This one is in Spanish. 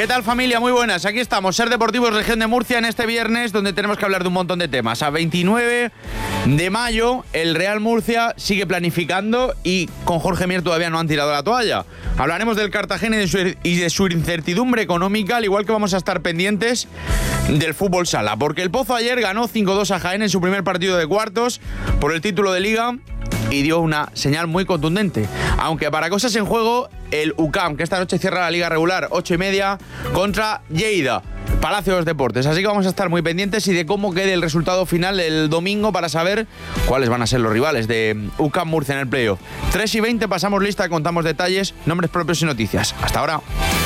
¿Qué tal, familia? Muy buenas. Aquí estamos, Ser Deportivos Región de Murcia, en este viernes donde tenemos que hablar de un montón de temas. A 29 de mayo el Real Murcia sigue planificando y con Jorge Mier todavía no han tirado la toalla. Hablaremos del Cartagena y de su incertidumbre económica, al igual que vamos a estar pendientes del fútbol sala, porque el Pozo ayer ganó 5-2 a Jaén en su primer partido de cuartos por el título de Liga y dio una señal muy contundente. Aunque para cosas en juego, el UCAM, que esta noche cierra la Liga regular, 8:30, contra Lleida, Palacio de los Deportes. Así que vamos a estar muy pendientes y de cómo quede el resultado final el domingo para saber cuáles van a ser los rivales de UCAM Murcia en el playoff. 3:20, pasamos lista, contamos detalles, nombres propios y noticias. Hasta ahora.